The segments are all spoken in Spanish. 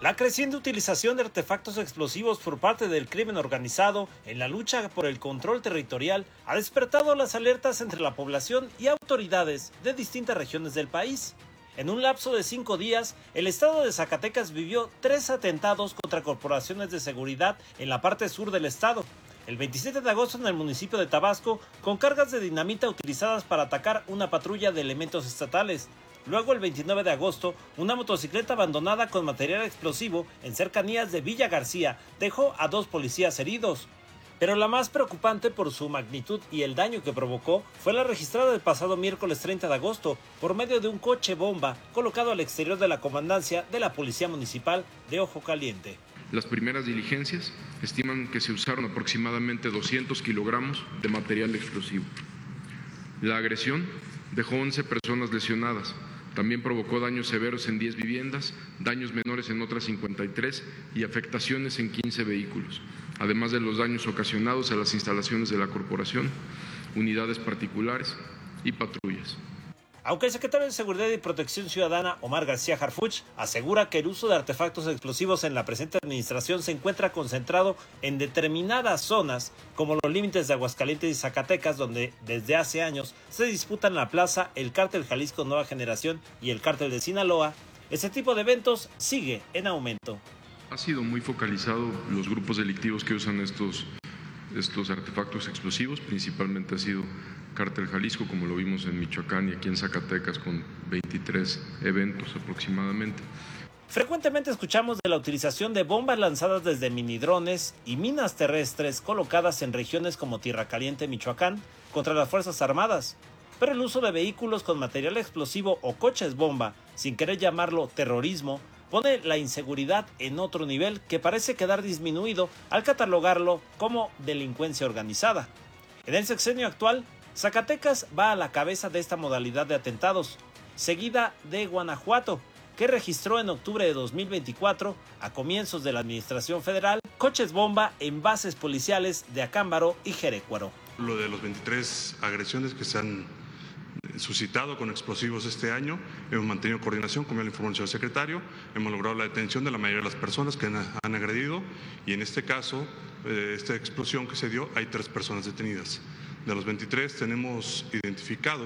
La creciente utilización de artefactos explosivos por parte del crimen organizado en la lucha por el control territorial ha despertado las alertas entre la población y autoridades de distintas regiones del país. En un lapso de 5 días, el estado de Zacatecas vivió 3 atentados contra corporaciones de seguridad en la parte sur del estado. El 27 de agosto en el municipio de Tabasco, con cargas de dinamita utilizadas para atacar una patrulla de elementos estatales. Luego, el 29 de agosto, una motocicleta abandonada con material explosivo en cercanías de Villa García dejó a 2 policías heridos. Pero la más preocupante por su magnitud y el daño que provocó fue la registrada el pasado miércoles 30 de agosto por medio de un coche bomba colocado al exterior de la comandancia de la Policía Municipal de Ojo Caliente. Las primeras diligencias estiman que se usaron aproximadamente 200 kilogramos de material explosivo. La agresión dejó 11 personas lesionadas. También provocó daños severos en 10 viviendas, daños menores en otras 53 y afectaciones en 15 vehículos, además de los daños ocasionados a las instalaciones de la corporación, unidades particulares y patrullas. Aunque el secretario de Seguridad y Protección Ciudadana, Omar García Harfuch, asegura que el uso de artefactos explosivos en la presente administración se encuentra concentrado en determinadas zonas, como los límites de Aguascalientes y Zacatecas, donde desde hace años se disputan en la plaza el Cártel Jalisco Nueva Generación y el Cártel de Sinaloa, ese tipo de eventos sigue en aumento. Ha sido muy focalizado los grupos delictivos que usan estos artefactos explosivos, principalmente ha sido Cártel Jalisco, como lo vimos en Michoacán y aquí en Zacatecas con 23 eventos aproximadamente. Frecuentemente escuchamos de la utilización de bombas lanzadas desde minidrones y minas terrestres colocadas en regiones como Tierra Caliente, Michoacán, contra las Fuerzas Armadas. Pero el uso de vehículos con material explosivo o coches bomba, sin querer llamarlo terrorismo, pone la inseguridad en otro nivel que parece quedar disminuido al catalogarlo como delincuencia organizada. En el sexenio actual, Zacatecas va a la cabeza de esta modalidad de atentados, seguida de Guanajuato, que registró en octubre de 2024, a comienzos de la administración federal, coches bomba en bases policiales de Acámbaro y Jerecuaro. Lo de los 23 agresiones que se han suscitado con explosivos este año, hemos mantenido coordinación, como ya le informó el señor secretario, hemos logrado la detención de la mayoría de las personas que han agredido y en este caso, esta explosión que se dio, hay 3 personas detenidas. De los 23 tenemos identificado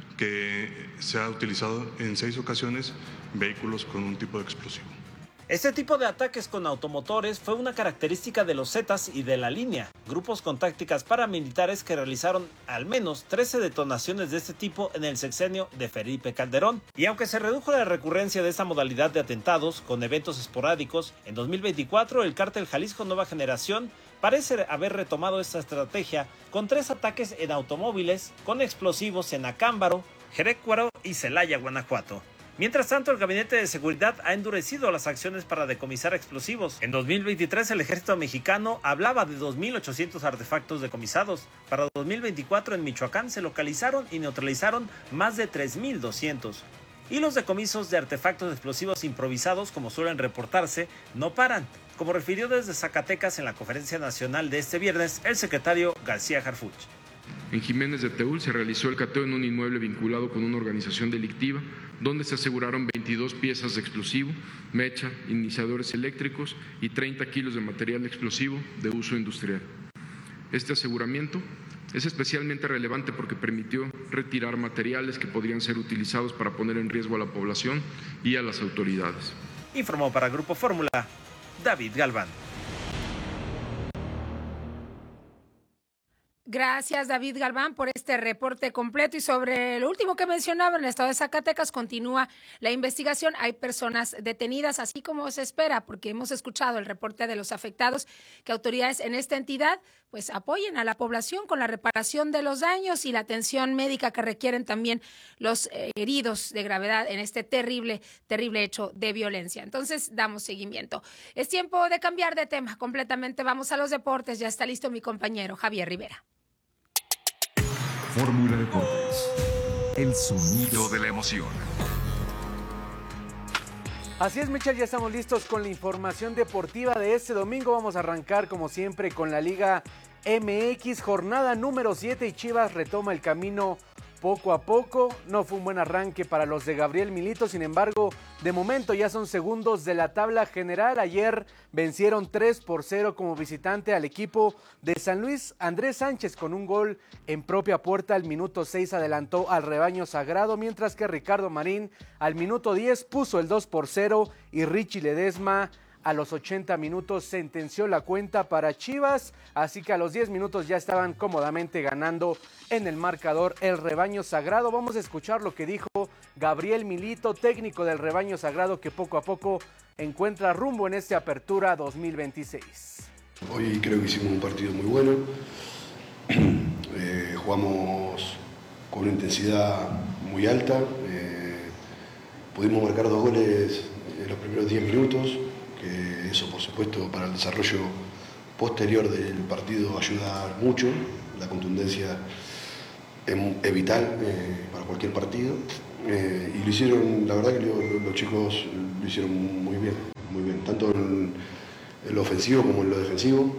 que se ha utilizado en 6 ocasiones vehículos con un tipo de explosivo. Este tipo de ataques con automotores fue una característica de los Zetas y de la Línea, grupos con tácticas paramilitares que realizaron al menos 13 detonaciones de este tipo en el sexenio de Felipe Calderón. Y aunque se redujo la recurrencia de esta modalidad de atentados con eventos esporádicos, en 2024 el Cártel Jalisco Nueva Generación parece haber retomado esta estrategia con 3 ataques en automóviles con explosivos en Acámbaro, Jerecuaro y Celaya, Guanajuato. Mientras tanto, el Gabinete de Seguridad ha endurecido las acciones para decomisar explosivos. En 2023, el Ejército Mexicano hablaba de 2.800 artefactos decomisados. Para 2024, en Michoacán se localizaron y neutralizaron más de 3.200. Y los decomisos de artefactos explosivos improvisados, como suelen reportarse, no paran, como refirió desde Zacatecas en la conferencia nacional de este viernes el secretario García Harfuch. En Jiménez de Teúl se realizó el cateo en un inmueble vinculado con una organización delictiva, donde se aseguraron 22 piezas de explosivo, mecha, iniciadores eléctricos y 30 kilos de material explosivo de uso industrial. Este aseguramiento es especialmente relevante porque permitió retirar materiales que podrían ser utilizados para poner en riesgo a la población y a las autoridades. Informó para Grupo Fórmula, David Galván. Gracias, David Galván, por este reporte completo. Y sobre lo último que mencionaba, en el estado de Zacatecas continúa la investigación. Hay personas detenidas, así como se espera, porque hemos escuchado el reporte de los afectados, que autoridades en esta entidad pues apoyen a la población con la reparación de los daños y la atención médica que requieren también los heridos de gravedad en este terrible hecho de violencia. Entonces, damos seguimiento. Es tiempo de cambiar de tema completamente. Vamos a los deportes. Ya está listo mi compañero Javier Rivera. Fórmula Deportes, el sonido de la emoción. Así es, Michel, ya estamos listos con la información deportiva de este domingo. Vamos a arrancar, como siempre, con la Liga MX, jornada número 7, y Chivas retoma el camino poco a poco. No fue un buen arranque para los de Gabriel Milito, sin embargo, de momento ya son segundos de la tabla general. Ayer vencieron 3-0 como visitante al equipo de San Luis. Andrés Sánchez con un gol en propia puerta al minuto 6 adelantó al rebaño sagrado, mientras que Ricardo Marín al minuto 10 puso el 2-0 y Richie Ledesma a los 80 minutos sentenció la cuenta para Chivas, así que a los 10 minutos ya estaban cómodamente ganando en el marcador el rebaño sagrado. Vamos a escuchar lo que dijo Gabriel Milito, técnico del rebaño sagrado, que poco a poco encuentra rumbo en esta apertura 2026. Hoy creo que hicimos un partido muy bueno, jugamos con una intensidad muy alta, pudimos marcar 2 goles en los primeros 10 minutos, que eso por supuesto para el desarrollo posterior del partido ayuda mucho. La contundencia es vital para cualquier partido, y lo hicieron, la verdad que los chicos lo hicieron muy bien, tanto en lo ofensivo como en lo defensivo.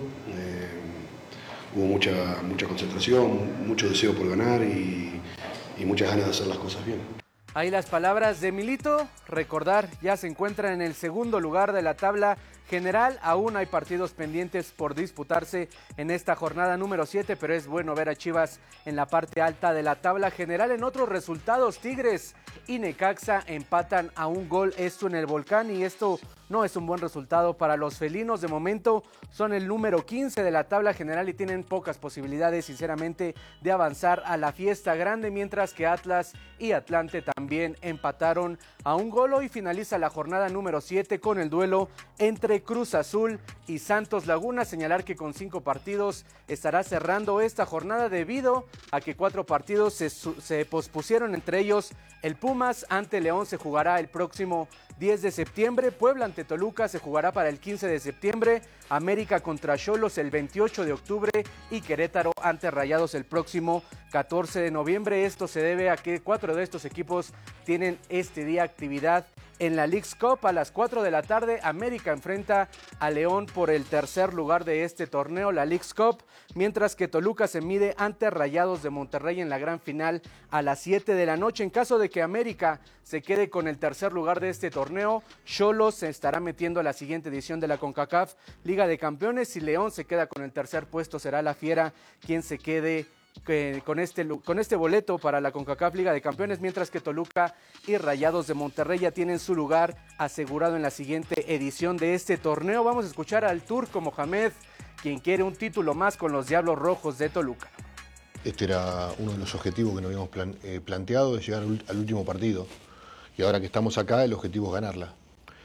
Hubo mucha concentración, mucho deseo por ganar y muchas ganas de hacer las cosas bien. Ahí las palabras de Milito. Recordar, ya se encuentra en el segundo lugar de la tabla general. Aún hay partidos pendientes por disputarse en esta jornada número 7, pero es bueno ver a Chivas en la parte alta de la tabla general. En otros resultados, Tigres y Necaxa empatan a un gol, esto en el Volcán, y esto no es un buen resultado para los felinos. De momento son el número 15 de la tabla general y tienen pocas posibilidades, sinceramente, de avanzar a la fiesta grande, mientras que Atlas y Atlante también empataron a un gol. Hoy finaliza la jornada número 7 con el duelo entre Cruz Azul y Santos Laguna. Señalar que con 5 partidos estará cerrando esta jornada debido a que 4 partidos se pospusieron, entre ellos el Pumas ante León se jugará el próximo 10 de septiembre, Puebla ante Toluca se jugará para el 15 de septiembre, América contra Xolos el 28 de octubre y Querétaro ante Rayados el próximo 14 de noviembre. Esto se debe a que 4 de estos equipos tienen este día actividad en la Leagues Cup. A las 4 de la tarde, América enfrenta a León por el tercer lugar de este torneo, la Leagues Cup, mientras que Toluca se mide ante Rayados de Monterrey en la gran final a las 7 de la noche. En caso de que América se quede con el tercer lugar de este torneo, Xolos se estará metiendo a la siguiente edición de la CONCACAF Liga de Campeones. Si León se queda con el tercer puesto, será la Fiera quien se quede con este boleto para la CONCACAF Liga de Campeones, mientras que Toluca y Rayados de Monterrey ya tienen su lugar asegurado en la siguiente edición de este torneo. Vamos a escuchar al Turco Mohamed, quien quiere un título más con los Diablos Rojos de Toluca. Este era uno de los objetivos que nos habíamos planteado, de llegar al último partido. Y ahora que estamos acá, el objetivo es ganarla.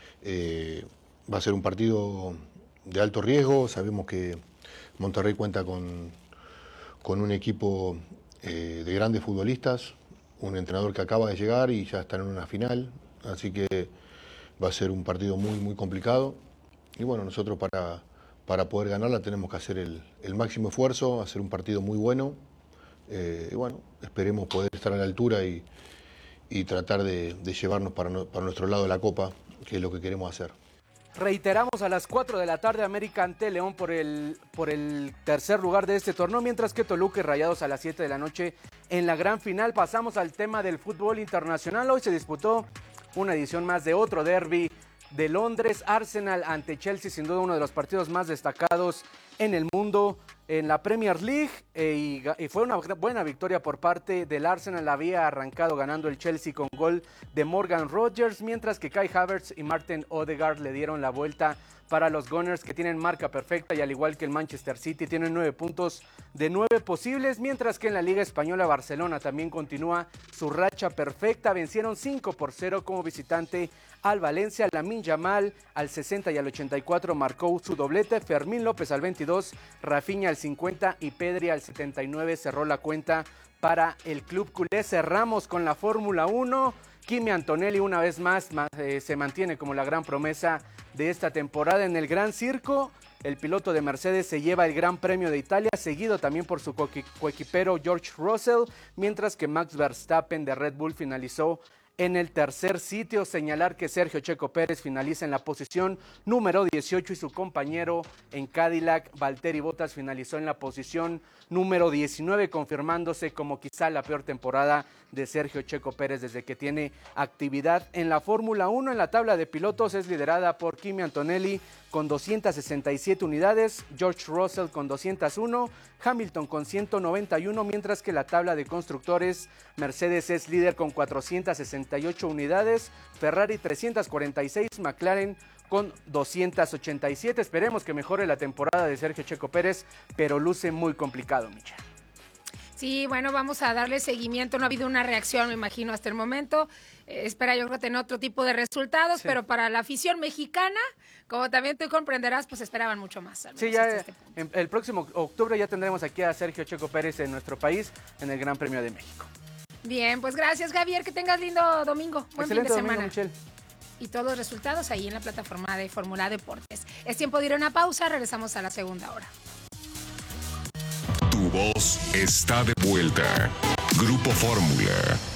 Va a ser un partido de alto riesgo. Sabemos que Monterrey cuenta con un equipo de grandes futbolistas, un entrenador que acaba de llegar y ya están en una final. Así que va a ser un partido muy, muy complicado. Y bueno, nosotros para poder ganarla tenemos que hacer el máximo esfuerzo, hacer un partido muy bueno. Y bueno, esperemos poder estar a la altura y tratar de llevarnos para nuestro lado de la Copa, que es lo que queremos hacer. Reiteramos, a las 4 de la tarde, América ante León por el tercer lugar de este torneo, mientras que Toluca y Rayados a las 7 de la noche en la gran final. Pasamos al tema del fútbol internacional. Hoy se disputó una edición más de otro derbi de Londres, Arsenal ante Chelsea, sin duda uno de los partidos más destacados en el mundo en la Premier League, y fue una buena victoria por parte del Arsenal. Había arrancado ganando el Chelsea con gol de Morgan Rogers, mientras que Kai Havertz y Martin Odegaard le dieron la vuelta para los Gunners, que tienen marca perfecta y al igual que el Manchester City tienen 9 puntos de 9 posibles, mientras que en la Liga Española Barcelona también continúa su racha perfecta. Vencieron 5-0 como visitante al Valencia. Lamine Yamal al 60 y al 84 marcó su doblete, Fermín López al 22, Rafinha al 50 y Pedri al 79 cerró la cuenta para el club culé. Cerramos con la Fórmula 1. Kimi Antonelli una vez más se mantiene como la gran promesa de esta temporada en el Gran Circo. El piloto de Mercedes se lleva el Gran Premio de Italia, seguido también por su coequipero George Russell, mientras que Max Verstappen de Red Bull finalizó en el tercer sitio. Señalar que Sergio Checo Pérez finaliza en la posición número 18 y su compañero en Cadillac, Valtteri Bottas, finalizó en la posición número 19, confirmándose como quizá la peor temporada de Sergio Checo Pérez desde que tiene actividad en la Fórmula 1. En la tabla de pilotos es liderada por Kimi Antonelli con 267 unidades, George Russell con 201, Hamilton con 191, mientras que la tabla de constructores, Mercedes es líder con 468 unidades, Ferrari 346, McLaren con 287. Esperemos que mejore la temporada de Sergio Checo Pérez, pero luce muy complicado, Micha. Sí, bueno, vamos a darle seguimiento. No ha habido una reacción, me imagino, hasta el momento. Espera, yo creo, tener otro tipo de resultados, sí. Pero para la afición mexicana, como también tú comprenderás, pues esperaban mucho más. Sí, ya el próximo octubre ya tendremos aquí a Sergio Checo Pérez en nuestro país, en el Gran Premio de México. Bien, pues gracias, Javier. Que tengas lindo domingo. Buen Excelente fin de semana. Domingo, Michelle. Y todos los resultados ahí en la plataforma de Fórmula Deportes. Es tiempo de ir a una pausa. Regresamos a la segunda hora. Tu voz está de vuelta. Grupo Fórmula.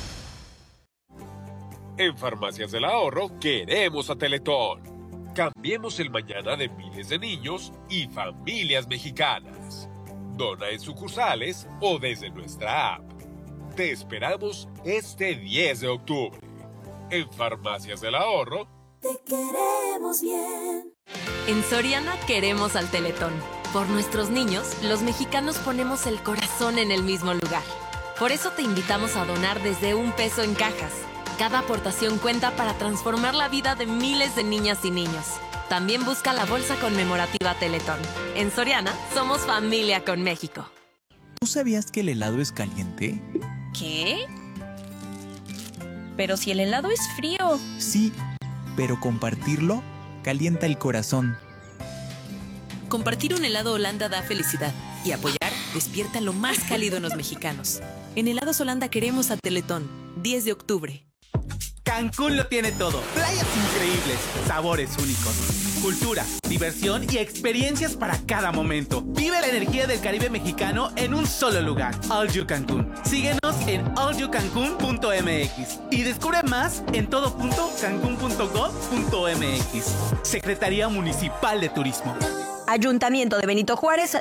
En Farmacias del Ahorro queremos a Teletón. Cambiemos el mañana de miles de niños y familias mexicanas. Dona en sucursales o desde nuestra app. Te esperamos este 10 de octubre. En Farmacias del Ahorro. Te queremos bien. En Soriana queremos al Teletón. Por nuestros niños, los mexicanos ponemos el corazón en el mismo lugar. Por eso te invitamos a donar desde $1 en cajas. Cada aportación cuenta para transformar la vida de miles de niñas y niños. También busca la bolsa conmemorativa Teletón. En Soriana, somos familia con México. ¿Tú sabías que el helado es caliente? ¿Qué? Pero si el helado es frío. Sí, pero compartirlo calienta el corazón. Compartir un helado Holanda da felicidad y apoyar despierta lo más cálido en los mexicanos. En Helados Holanda queremos a Teletón, 10 de octubre. Cancún lo tiene todo. Playas increíbles, sabores únicos, cultura, diversión y experiencias para cada momento. Vive la energía del Caribe mexicano en un solo lugar. All You Cancún. Síguenos en allyoucancun.mx y descubre más en todo.cancun.gov.mx. Secretaría Municipal de Turismo. Ayuntamiento de Benito Juárez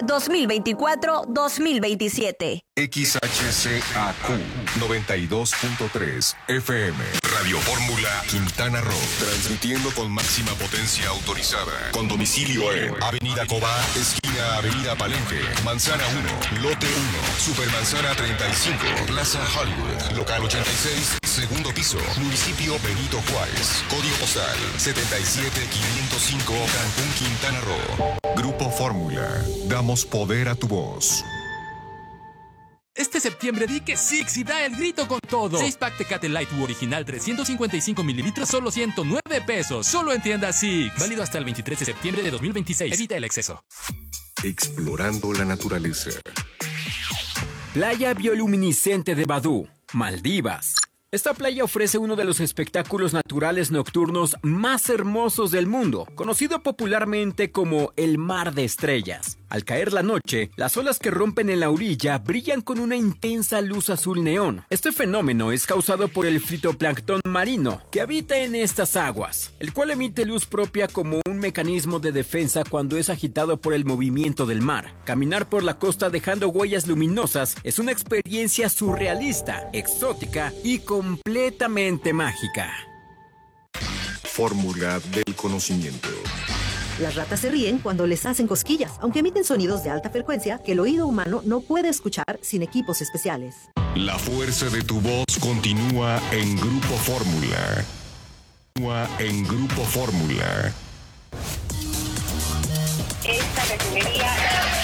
2024-2027. XHCAQ 92.3 FM. Radio Fórmula Quintana Roo. Transmitiendo con máxima potencia autorizada. Con domicilio en Avenida Cobá, esquina Avenida Palenque, Manzana 1, Lote 1, Supermanzana 35, Plaza Hollywood, Local 86, segundo piso, Municipio Benito Juárez. Código postal 77505, Cancún, Quintana Roo. Grupo Fórmula. Damos poder a tu voz. Este septiembre di que Six y da el grito con todo. 6-pack Tecate Light original 355 mililitros, solo $109. Solo en tienda Six. Válido hasta el 23 de septiembre de 2026. Evita el exceso. Explorando la naturaleza. Playa bioluminiscente de Badú, Maldivas. Esta playa ofrece uno de los espectáculos naturales nocturnos más hermosos del mundo, conocido popularmente como el Mar de Estrellas. Al caer la noche, las olas que rompen en la orilla brillan con una intensa luz azul neón. Este fenómeno es causado por el fitoplancton marino que habita en estas aguas, el cual emite luz propia como un mecanismo de defensa cuando es agitado por el movimiento del mar. Caminar por la costa dejando huellas luminosas es una experiencia surrealista, exótica y completamente mágica. Fórmula del conocimiento. Las ratas se ríen cuando les hacen cosquillas, aunque emiten sonidos de alta frecuencia que el oído humano no puede escuchar sin equipos especiales. La fuerza de tu voz continúa en Grupo Fórmula. En Grupo Fórmula. Esta refinería...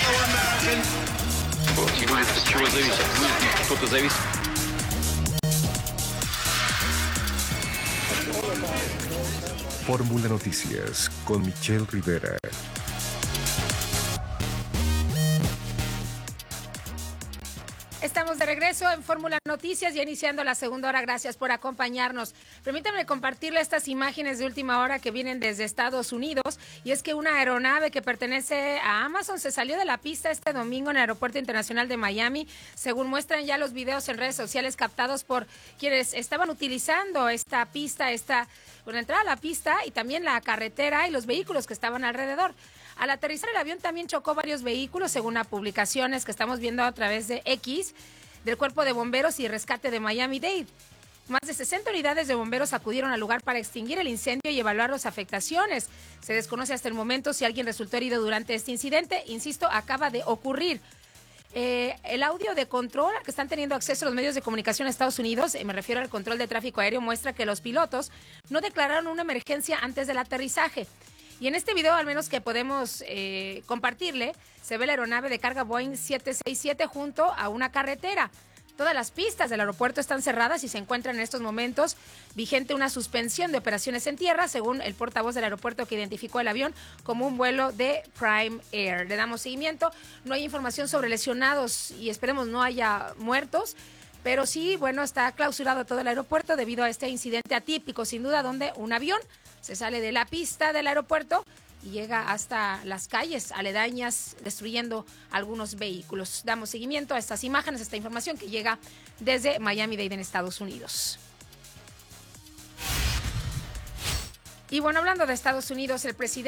Fórmula Noticias con Michelle Rivera. Estamos estamos de regreso en Fórmula Noticias, ya iniciando la segunda hora. Gracias por acompañarnos. Permítanme compartirle estas imágenes de última hora que vienen desde Estados Unidos. Y es que una aeronave que pertenece a Amazon se salió de la pista este domingo en el Aeropuerto Internacional de Miami. Según muestran ya los videos en redes sociales captados por quienes estaban utilizando esta pista, la entrada a la pista y también la carretera y los vehículos que estaban alrededor. Al aterrizar el avión también chocó varios vehículos, según las publicaciones que estamos viendo a través de X, del Cuerpo de Bomberos y Rescate de Miami-Dade. Más de 60 unidades de bomberos acudieron al lugar para extinguir el incendio y evaluar las afectaciones. Se desconoce hasta el momento si alguien resultó herido durante este incidente. Insisto, acaba de ocurrir. El audio de control al que están teniendo acceso los medios de comunicación en Estados Unidos, me refiero al control de tráfico aéreo, muestra que los pilotos no declararon una emergencia antes del aterrizaje. Y en este video, al menos que podemos compartirle, se ve la aeronave de carga Boeing 767 junto a una carretera. Todas las pistas del aeropuerto están cerradas y se encuentran en estos momentos vigente una suspensión de operaciones en tierra, según el portavoz del aeropuerto que identificó el avión como un vuelo de Prime Air. Le damos seguimiento. No hay información sobre lesionados y esperemos no haya muertos. Pero sí, bueno, está clausurado todo el aeropuerto debido a este incidente atípico, sin duda, donde un avión se sale de la pista del aeropuerto y llega hasta las calles aledañas, destruyendo algunos vehículos. Damos seguimiento a estas imágenes, a esta información que llega desde Miami-Dade en Estados Unidos. Y bueno, hablando de Estados Unidos, el presidente